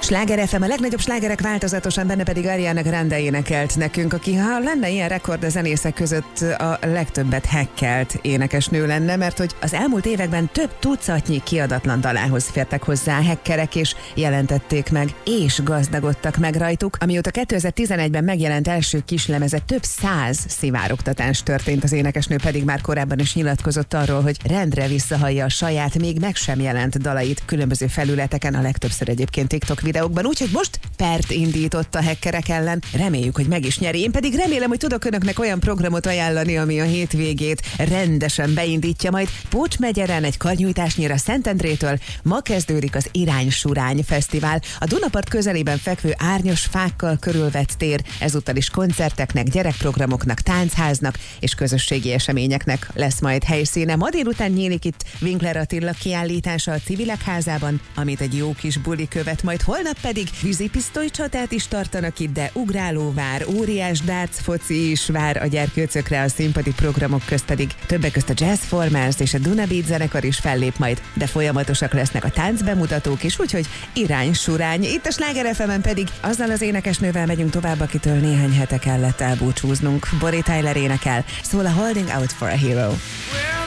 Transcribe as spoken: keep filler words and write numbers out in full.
Sláger ef em, a legnagyobb slágerek változatosan, benne pedig Ariana Grande énekelt nekünk, aki ha lenne ilyen rekord a zenészek között a legtöbbet hackelt énekesnő lenne, mert hogy az elmúlt években több tucatnyi kiadatlan dalához fértek hozzá hackerek, és jelentették meg, és gazdagodtak meg rajtuk. Amióta kétezer-tizenegyben megjelent első kislemeze, több száz szivárogtatás történt, az énekesnő pedig már korábban is nyilatkozott arról, hogy rendre visszahallja a saját, még meg sem jelent dalait különböző felületeken, a legtöbbször egyébként TikTok videókban, úgyhogy most pert indított a hackerek ellen. Reméljük, hogy meg is nyeri. Én pedig remélem, hogy tudok önöknek olyan programot ajánlani, ami a hétvégét rendesen beindítja majd. Pócs megyeren egy karnyújtásnyira Szentendrétől ma kezdődik az Irány Surány Fesztivál. A Dunapart közelében fekvő árnyos fákkal körülvett tér ezúttal is koncerteknek, gyerekprogramoknak, táncháznak és közösségi eseményeknek lesz majd helyszíne. Ma délután nyílik itt Winkler Attila kiállítása a Civilek Házában, amit egy jó kis buli követ, majd holnap pedig vízipisztoly csatát is tartanak itt, de ugrálóvár, óriás darts foci is vár a gyerkőcökre, a színpadi programok közt pedig többek közt a Jazz Formers és a Duna Beat zenekar is fellép majd, de folyamatosak lesznek a táncbemutatók is, úgyhogy irány surány. Itt a Sláger ef emen pedig azzal az énekesnővel megyünk tovább, akitől néhány hete kellett elbúcsúznunk. Bonnie Tyler énekel, szól a Holding Out for a Hero.